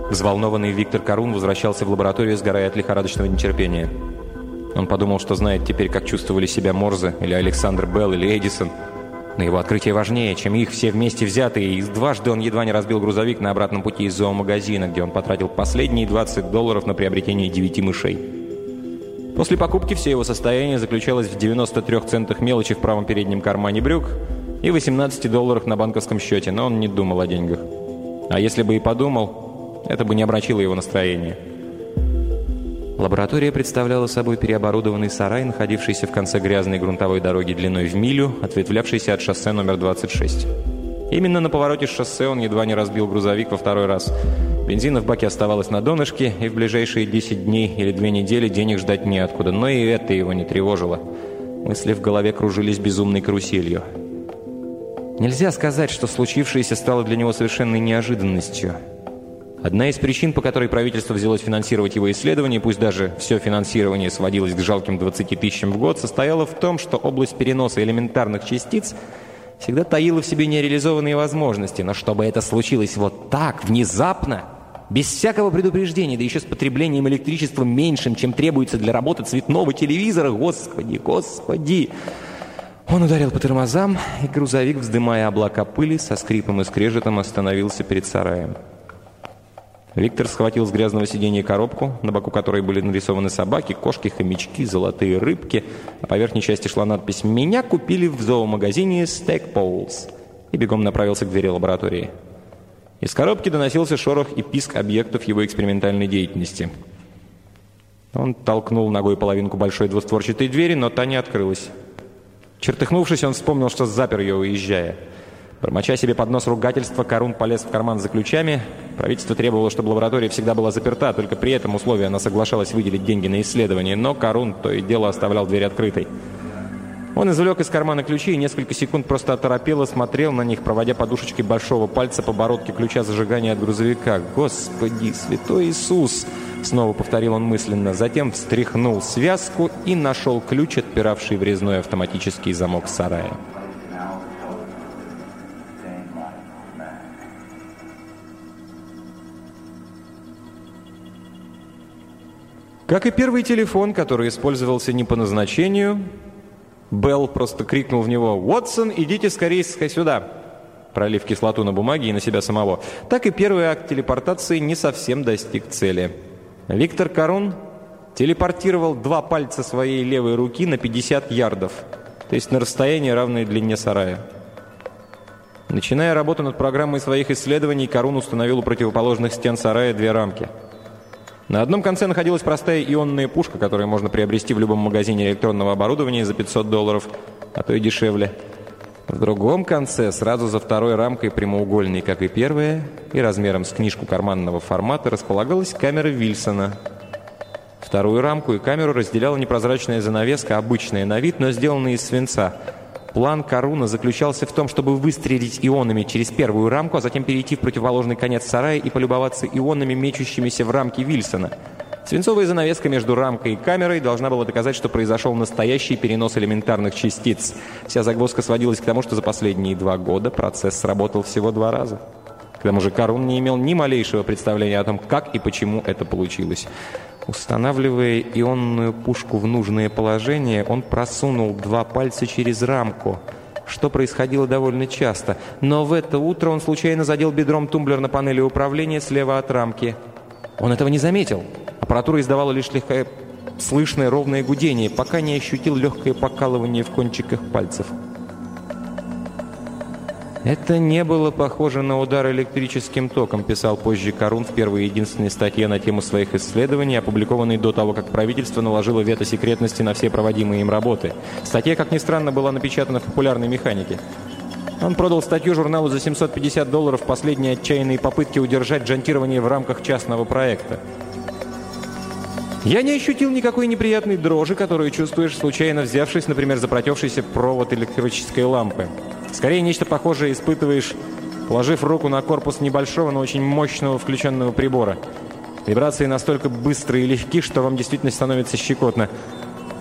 Взволнованный Виктор Карун возвращался в лабораторию, сгорая от лихорадочного нетерпения. Он подумал, что знает теперь, как чувствовали себя Морзе, или Александр Белл, или Эдисон. Но его открытие важнее, чем их все вместе взятые, и дважды он едва не разбил грузовик на обратном пути из зоомагазина, где он потратил последние $20 на приобретение 9 мышей. После покупки все его состояние заключалось в 93 центах мелочи в правом переднем кармане брюк и $18 на банковском счете, но он не думал о деньгах. А если бы и подумал, это бы не омрачило его настроение. Лаборатория представляла собой переоборудованный сарай, находившийся в конце грязной грунтовой дороги длиной в милю, ответвлявшейся от шоссе номер 26. Именно на повороте с шоссе он едва не разбил грузовик во второй раз. Бензина в баке оставалось на донышке, и в ближайшие 10 дней или 2 недели денег ждать неоткуда, но и это его не тревожило. Мысли в голове кружились безумной каруселью. Нельзя сказать, что случившееся стало для него совершенной неожиданностью. Одна из причин, по которой правительство взялось финансировать его исследования, пусть даже все финансирование сводилось к жалким 20 тысячам в год, состояла в том, что область переноса элементарных частиц всегда таила в себе нереализованные возможности. Но чтобы это случилось вот так, внезапно, без всякого предупреждения, да еще с потреблением электричества меньшим, чем требуется для работы цветного телевизора, господи, господи! Он ударил по тормозам, и грузовик, вздымая облака пыли, со скрипом и скрежетом остановился перед сараем. Виктор схватил с грязного сиденья коробку, на боку которой были нарисованы собаки, кошки, хомячки, золотые рыбки, а по верхней части шла надпись «Меня купили в зоомагазине Stackpoles», и бегом направился к двери лаборатории. Из коробки доносился шорох и писк объектов его экспериментальной деятельности. Он толкнул ногой половинку большой двустворчатой двери, но та не открылась. Чертыхнувшись, он вспомнил, что запер ее, уезжая. Бормоча себе под нос ругательства, Карун полез в карман за ключами. Правительство требовало, чтобы лаборатория всегда была заперта, только при этом условии она соглашалась выделить деньги на исследование, но Карун то и дело оставлял дверь открытой. Он извлек из кармана ключи и несколько секунд просто оторопело смотрел на них, проводя подушечкой большого пальца по бородке ключа зажигания от грузовика. «Господи, святой Иисус!» — снова повторил он мысленно. Затем встряхнул связку и нашел ключ, отпиравший врезной автоматический замок сарая. Как и первый телефон, который использовался не по назначению, Белл просто крикнул в него: «Уотсон, идите скорее сюда!», пролив кислоту на бумаге и на себя самого. Так и первый акт телепортации не совсем достиг цели. Виктор Карун телепортировал 2 пальца своей левой руки на 50 ярдов, то есть на расстояние, равное длине сарая. Начиная работу над программой своих исследований, Карун установил у противоположных стен сарая 2 рамки. На одном конце находилась простая ионная пушка, которую можно приобрести в любом магазине электронного оборудования за $500, а то и дешевле. В другом конце, сразу за второй рамкой, прямоугольной, как и первая, и размером с книжку карманного формата, располагалась камера Вильсона. Вторую рамку и камеру разделяла непрозрачная занавеска, обычная на вид, но сделанная из свинца. План Каруна заключался в том, чтобы выстрелить ионами через первую рамку, а затем перейти в противоположный конец сарая и полюбоваться ионами, мечущимися в рамке Вильсона. Свинцовая занавеска между рамкой и камерой должна была доказать, что произошел настоящий перенос элементарных частиц. Вся загвоздка сводилась к тому, что за последние 2 года процесс сработал всего 2 раза. К тому же Карун не имел ни малейшего представления о том, как и почему это получилось. Устанавливая ионную пушку в нужное положение, он просунул 2 пальца через рамку, что происходило довольно часто. Но в это утро он случайно задел бедром тумблер на панели управления слева от рамки. Он этого не заметил. Аппаратура издавала лишь легкое слышное ровное гудение, пока не ощутил легкое покалывание в кончиках пальцев. «Это не было похоже на удар электрическим током», писал позже Карун в первой и единственной статье на тему своих исследований, опубликованной до того, как правительство наложило вето секретности на все проводимые им работы. Статья, как ни странно, была напечатана в «Популярной механике». Он продал статью журналу за $750 в последние отчаянные попытки удержать джантирование в рамках частного проекта. Я не ощутил никакой неприятной дрожи, которую чувствуешь, случайно взявшись, например, за протекшийся провод электрической лампы. Скорее, нечто похожее испытываешь, положив руку на корпус небольшого, но очень мощного включенного прибора. Вибрации настолько быстрые и легки, что вам действительно становится щекотно.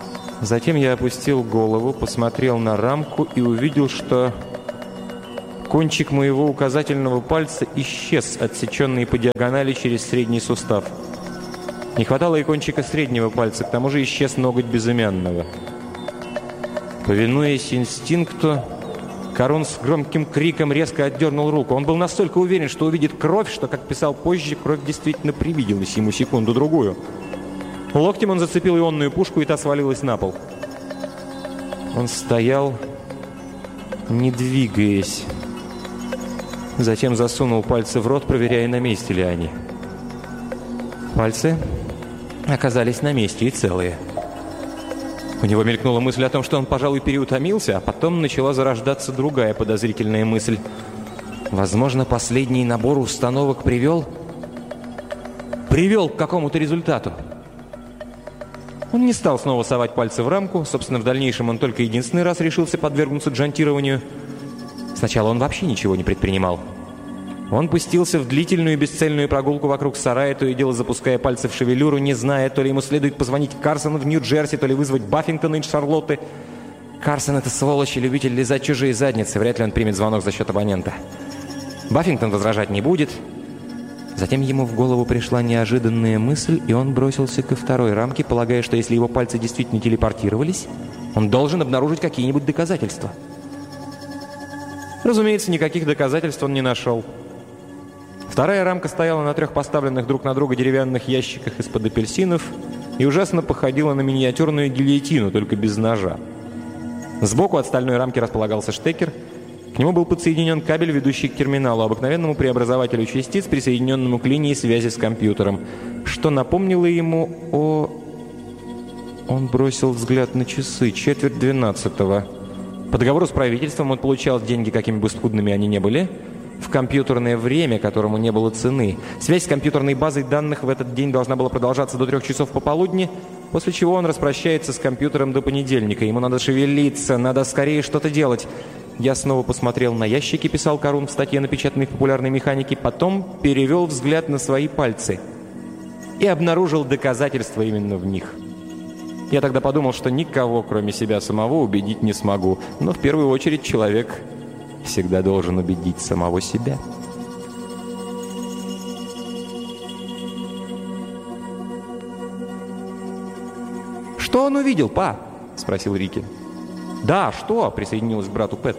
Затем я опустил голову, посмотрел на рамку и увидел, что Кончик моего указательного пальца исчез, отсеченный по диагонали через средний сустав. Не хватало и кончика среднего пальца, к тому же исчез ноготь безымянного. Повинуясь инстинкту, Карун с громким криком резко отдернул руку. Он был настолько уверен, что увидит кровь, что, как писал позже, кровь действительно привиделась ему секунду-другую. Локтем он зацепил ионную пушку, и та свалилась на пол. Он стоял, не двигаясь. Затем засунул пальцы в рот, проверяя, на месте ли они. Пальцы оказались на месте и целые. У него мелькнула мысль о том, что он, пожалуй, переутомился, а потом начала зарождаться другая подозрительная мысль. Возможно, последний набор установок привел к какому-то результату. Он не стал снова совать пальцы в рамку. Собственно, в дальнейшем он только единственный раз решился подвергнуться джантированию. Сначала он вообще ничего не предпринимал. Он пустился в длительную бесцельную прогулку вокруг сарая, то и дело запуская пальцы в шевелюру, не зная, то ли ему следует позвонить Карсону в Нью-Джерси, то ли вызвать Баффингтона из Шарлотты. Карсон — это сволочь и любитель лизать чужие задницы. Вряд ли он примет звонок за счет абонента. Баффингтон возражать не будет. Затем ему в голову пришла неожиданная мысль, и он бросился ко второй рамке, полагая, что если его пальцы действительно телепортировались, он должен обнаружить какие-нибудь доказательства. Разумеется, никаких доказательств он не нашел. Вторая рамка стояла на 3 поставленных друг на друга деревянных ящиках из-под апельсинов и ужасно походила на миниатюрную гильотину, только без ножа. Сбоку от стальной рамки располагался штекер. К нему был подсоединен кабель, ведущий к терминалу, обыкновенному преобразователю частиц, присоединенному к линии связи с компьютером, что напомнило ему о... Он бросил взгляд на часы. 11:45. По договору с правительством он получал деньги, какими бы скудными они ни были, в компьютерное время, которому не было цены. Связь с компьютерной базой данных в этот день должна была продолжаться до 3 часов пополудни, после чего он распрощается с компьютером до понедельника. Ему надо шевелиться, надо скорее что-то делать. Я снова посмотрел на ящики, писал Карун в статье, напечатанной в «Популярной механике», потом перевел взгляд на свои пальцы и обнаружил доказательства именно в них. Я тогда подумал, что никого, кроме себя самого, убедить не смогу. Но в первую очередь человек всегда должен убедить самого себя. «Что он увидел, па?» — спросил Рики. «Да, что?» — присоединилась к брату Пэт.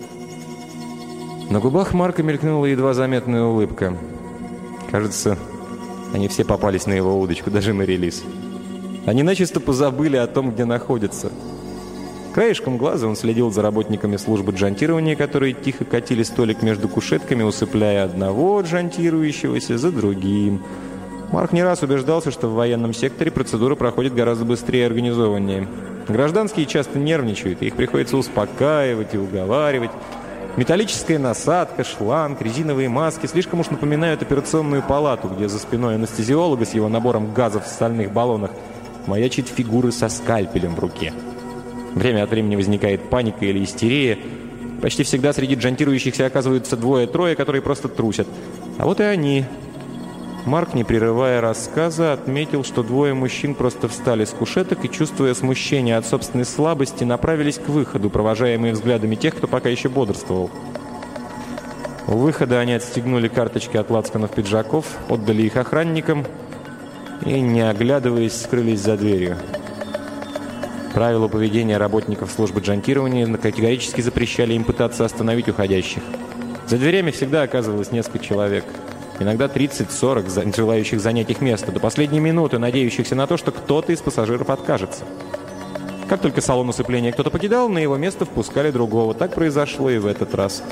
На губах Марка мелькнула едва заметная улыбка. Кажется, они все попались на его удочку, даже Мэри Лиз. Они начисто позабыли о том, где находятся. Краешком глаза он следил за работниками службы джантирования, которые тихо катили столик между кушетками, усыпляя одного джантирующегося за другим. Марк не раз убеждался, что в военном секторе процедура проходит гораздо быстрее и организованнее. Гражданские часто нервничают, и их приходится успокаивать и уговаривать. Металлическая насадка, шланг, резиновые маски слишком уж напоминают операционную палату, где за спиной анестезиолога с его набором газов в стальных баллонах маячит фигура со скальпелем в руке. Время от времени возникает паника или истерия. Почти всегда среди джантирующихся оказываются 2-3, которые просто трусят. А вот и они. Марк, не прерывая рассказа, отметил, что 2 мужчин просто встали с кушеток и, чувствуя смущение от собственной слабости, направились к выходу, провожаемые взглядами тех, кто пока еще бодрствовал. У выхода они отстегнули карточки от лацканов пиджаков, отдали их охранникам и, не оглядываясь, скрылись за дверью. Правила поведения работников службы джантирования категорически запрещали им пытаться остановить уходящих. За дверями всегда оказывалось несколько человек. Иногда 30-40 желающих занять их место, до последней минуты надеющихся на то, что кто-то из пассажиров откажется. Как только салон усыпления кто-то покидал, на его место впускали другого. Так произошло и в этот раз.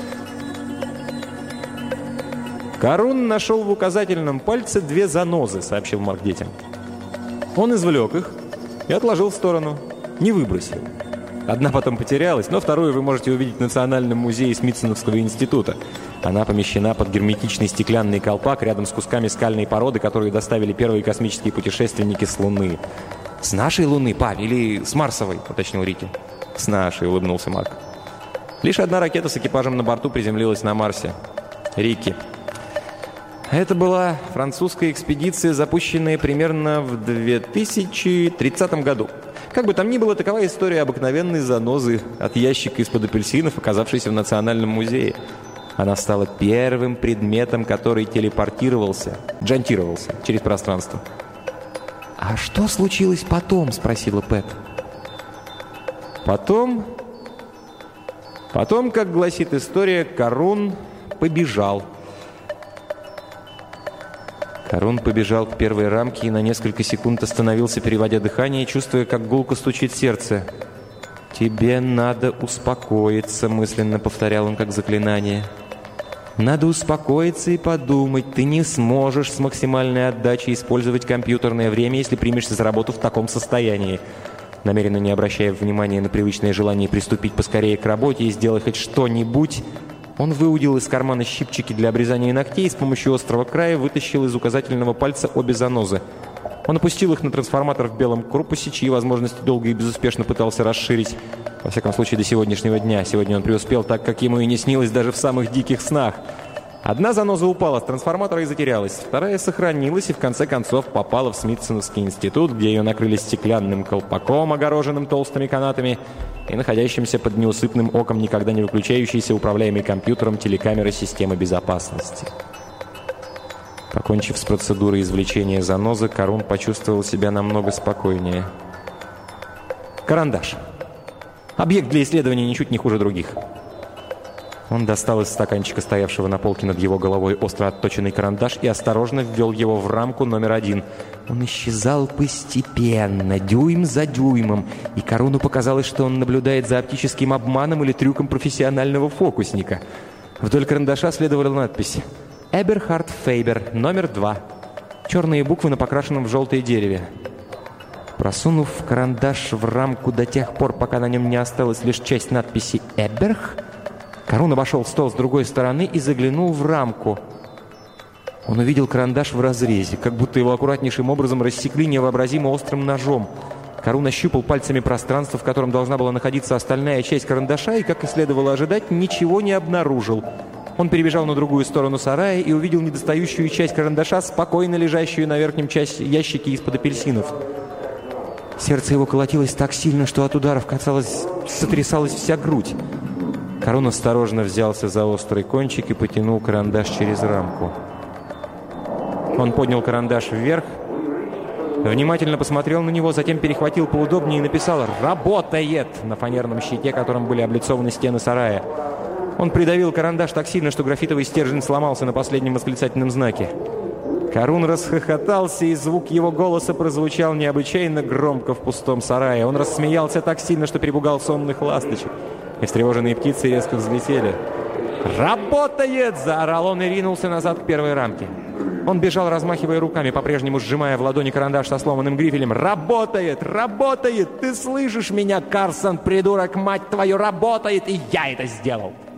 «Карун нашел в указательном пальце 2 занозы», — сообщил Марк детям. Он извлек их и отложил в сторону. Не выбросил. Одна потом потерялась, но вторую вы можете увидеть в Национальном музее Смитсоновского института. Она помещена под герметичный стеклянный колпак рядом с кусками скальной породы, которые доставили первые космические путешественники с Луны. «С нашей Луны, па, или с Марсовой?» — уточнил Рики. «С нашей», — улыбнулся Марк. Лишь одна ракета с экипажем на борту приземлилась на Марсе. Рики. Это была французская экспедиция, запущенная примерно в 2030 году. Как бы там ни было, такова история обыкновенной занозы от ящика из-под апельсинов, оказавшейся в Национальном музее. Она стала первым предметом, который телепортировался, джантировался через пространство. «А что случилось потом?» — спросила Пэт. Потом, как гласит история, Карун побежал. Карун побежал к первой рамке и на несколько секунд остановился, переводя дыхание, чувствуя, как гулко стучит сердце. «Тебе надо успокоиться», — мысленно повторял он как заклинание. «Надо успокоиться и подумать. Ты не сможешь с максимальной отдачей использовать компьютерное время, если примешься за работу в таком состоянии». Намеренно не обращая внимания на привычное желание приступить поскорее к работе и сделать хоть что-нибудь, он выудил из кармана щипчики для обрезания ногтей и с помощью острого края вытащил из указательного пальца обе занозы. Он опустил их на трансформатор в белом корпусе, чьи возможности долго и безуспешно пытался расширить. Во всяком случае, до сегодняшнего дня. Сегодня он преуспел так, как ему и не снилось даже в самых диких снах. Одна заноза упала с трансформатора и затерялась. Вторая сохранилась и в конце концов попала в Смитсоновский институт, где ее накрыли стеклянным колпаком, огороженным толстыми канатами, и находящимся под неусыпным оком никогда не выключающейся управляемой компьютером телекамеры системы безопасности. Покончив с процедурой извлечения занозы, Карун почувствовал себя намного спокойнее. Карандаш. Объект для исследования ничуть не хуже других. Он достал из стаканчика, стоявшего на полке над его головой, остро отточенный карандаш и осторожно ввел его в рамку номер 1. Он исчезал постепенно, дюйм за дюймом, и Каруну показалось, что он наблюдает за оптическим обманом или трюком профессионального фокусника. Вдоль карандаша следовала надпись «Эберхард Фейбер, номер 2». Черные буквы на покрашенном в желтое дереве. Просунув карандаш в рамку до тех пор, пока на нем не осталась лишь часть надписи «Эберх», Карун обошел стол с другой стороны и заглянул в рамку. Он увидел карандаш в разрезе, как будто его аккуратнейшим образом рассекли невообразимо острым ножом. Карун ощупал пальцами пространство, в котором должна была находиться остальная часть карандаша, и, как и следовало ожидать, ничего не обнаружил. Он перебежал на другую сторону сарая и увидел недостающую часть карандаша, спокойно лежащую на верхнем ящике из-под апельсинов. Сердце его колотилось так сильно, что от ударов, казалось, сотрясалась вся грудь. Карун осторожно взялся за острый кончик и потянул карандаш через рамку. Он поднял карандаш вверх, внимательно посмотрел на него, затем перехватил поудобнее и написал «Работает!» на фанерном щите, которым были облицованы стены сарая. Он придавил карандаш так сильно, что графитовый стержень сломался на последнем восклицательном знаке. Карун расхохотался, и звук его голоса прозвучал необычайно громко в пустом сарае. Он рассмеялся так сильно, что перепугал сонных ласточек. И встревоженные птицы резко взлетели. «Работает!» – заорал он и ринулся назад к первой рамке. Он бежал, размахивая руками, по-прежнему сжимая в ладони карандаш со сломанным грифелем. «Работает! Работает! Ты слышишь меня, Карсон, придурок, мать твою, работает! И я это сделал!»